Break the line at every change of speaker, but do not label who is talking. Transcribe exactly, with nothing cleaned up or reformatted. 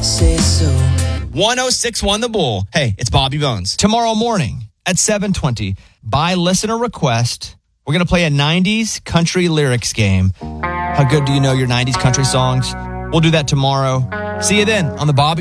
say so.
one oh six one The Bull. Hey, it's Bobby Bones. Tomorrow morning at seven twenty, by listener request, we're going to play a nineties country lyrics game. How good do you know your nineties country songs? We'll do that tomorrow. See you then on the Bobby